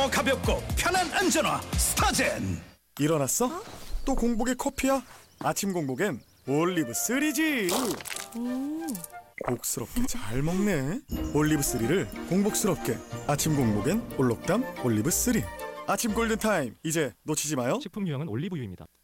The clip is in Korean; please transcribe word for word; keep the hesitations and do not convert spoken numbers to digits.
더 가볍고 편한 안전화 스타젠. 일어났어? 어? 또 공복에 커피야? 아침 공복엔 올리브 쓰리지. 음. 복스럽게 잘 먹네. 올리브 쓰리를 공복스럽게. 아침 공복엔 올록담 올리브 쓰리. 아침 골든타임 이제 놓치지 마요. 식품 유형은 올리브유입니다.